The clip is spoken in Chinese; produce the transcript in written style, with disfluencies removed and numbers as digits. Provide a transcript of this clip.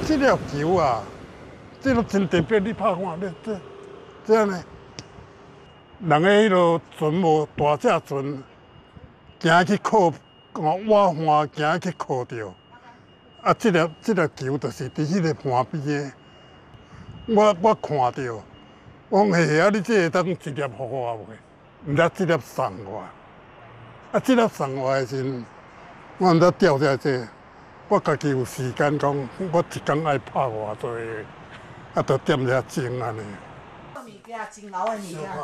这粒球啊，这都真特别，你拍看，这样呢？人个迄落船无大只船，行去靠，挖岸行去靠着。啊，这粒球就是伫迄个岸边的，我看到，我讲嘿啊，你这会当一粒互我袂？毋知这粒送我，啊，这粒送我的时阵，我毋知钓遮济，我家己有时间讲，我一工爱拍偌济，啊，着踮遐种安尼。 物件真老的物件。